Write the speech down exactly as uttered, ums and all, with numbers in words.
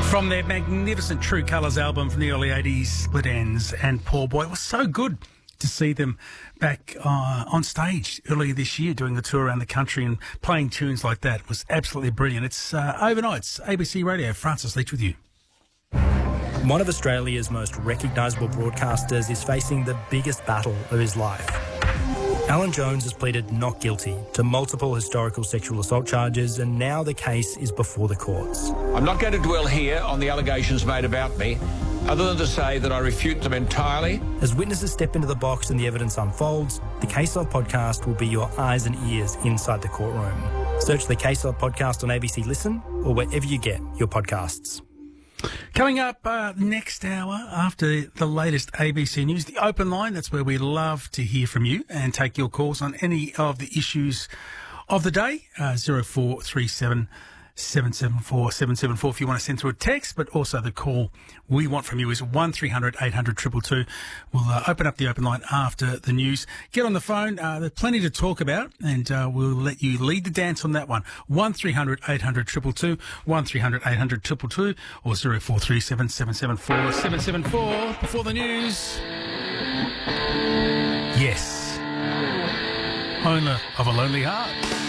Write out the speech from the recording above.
From their magnificent True Colours album from the early eighties, Split Ends and Poor Boy. It was so good to see them back uh, on stage earlier this year doing the tour around the country and playing tunes like that. It was absolutely brilliant. It's uh, Overnights, A B C Radio. Francis Leach with you. One of Australia's most recognisable broadcasters is facing the biggest battle of his life. Alan Jones has pleaded not guilty to multiple historical sexual assault charges, and now the case is before the courts. I'm not going to dwell here on the allegations made about me, other than to say that I refute them entirely. As witnesses step into the box and the evidence unfolds, the Case Log podcast will be your eyes and ears inside the courtroom. Search the Case Log podcast on A B C Listen or wherever you get your podcasts. Coming up uh, next hour, after the latest A B C News, the open line. That's where we love to hear from you and take your calls on any of the issues of the day. Uh, zero four three seven seven seven four seven seven four if you want to send through a text, but also the call we want from you is one three hundred eight hundred two two two. We'll uh, open up the open line after the news. Get on the phone. Uh, there's plenty to talk about, and uh, we'll let you lead the dance on that one. one three hundred eight hundred two two two, one three hundred eight hundred two two two, or zero four three seven seven seven four seven seven four. Before the news, yes, owner of a lonely heart.